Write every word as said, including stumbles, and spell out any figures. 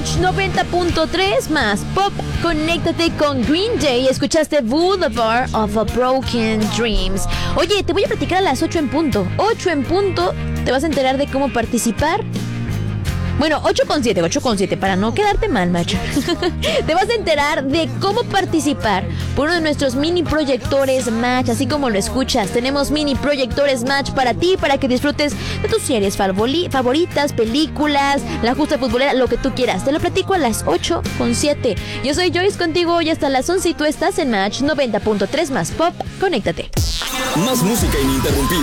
Match noventa punto tres más Pop. Conéctate con Green Day. Escuchaste Boulevard of a Broken Dreams. Oye, te voy a platicar a las ocho en punto. ocho en punto. Te vas a enterar de cómo participar. Bueno, ocho con siete, ocho con siete, para no quedarte mal, macho. Te vas a enterar de cómo participar por uno de nuestros mini proyectores Match, así como lo escuchas. Tenemos mini proyectores Match para ti, para que disfrutes de tus series favori- favoritas, películas, la justa futbolera, lo que tú quieras. Te lo platico a las ocho con siete. Yo soy Joyce contigo hoy hasta las once y tú estás en Match noventa punto tres más Pop. Conéctate. Más música ininterrumpida.